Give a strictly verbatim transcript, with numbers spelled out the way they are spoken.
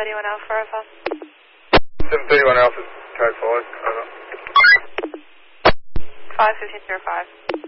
thirty-one Alpha, over. seven thirty-one Alpha, code five, over. five fifteen zero five.